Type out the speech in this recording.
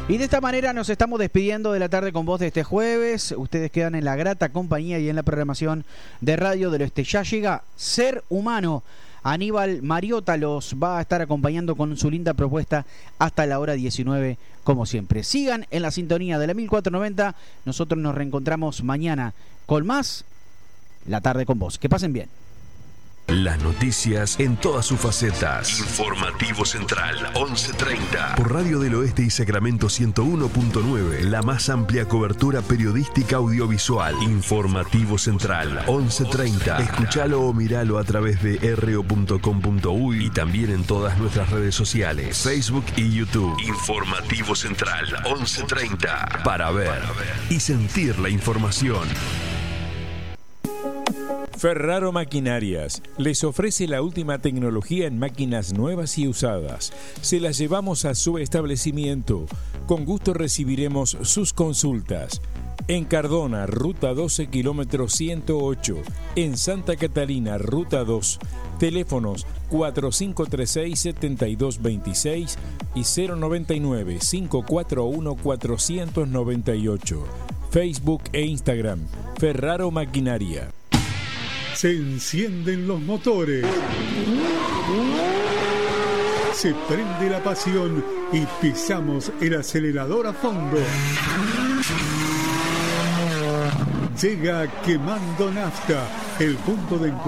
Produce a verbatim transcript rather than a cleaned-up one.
Y de esta manera nos estamos despidiendo de la tarde con vos de este jueves. Ustedes quedan en la grata compañía y en la programación de Radio del Oeste. Ya llega Ser Humano. Aníbal Mariota los va a estar acompañando con su linda propuesta hasta la hora diecinueve, como siempre. Sigan en la sintonía de la mil cuatrocientos noventa. Nosotros nos reencontramos mañana con más La Tarde con Vos. Que pasen bien. Las noticias en todas sus facetas. Informativo Central, once treinta. Por Radio del Oeste y Sacramento ciento uno punto nueve. La más amplia cobertura periodística audiovisual. Informativo Central, once treinta. Escuchalo o miralo a través de r o punto com punto u y también en todas nuestras redes sociales, Facebook y YouTube. Informativo Central, once treinta. Para ver y sentir la información. Ferraro Maquinarias les ofrece la última tecnología en máquinas nuevas y usadas. Se las llevamos a su establecimiento. Con gusto recibiremos sus consultas. En Cardona, Ruta doce, kilómetro ciento ocho. En Santa Catalina, Ruta dos. Teléfonos cuatro cinco tres seis, siete dos dos seis y cero nueve nueve, cinco cuatro uno, cuatro nueve ocho. Facebook e Instagram, Ferraro Maquinaria. Se encienden los motores. Se prende la pasión y pisamos el acelerador a fondo. Llega Quemando Nafta, el punto de encuentro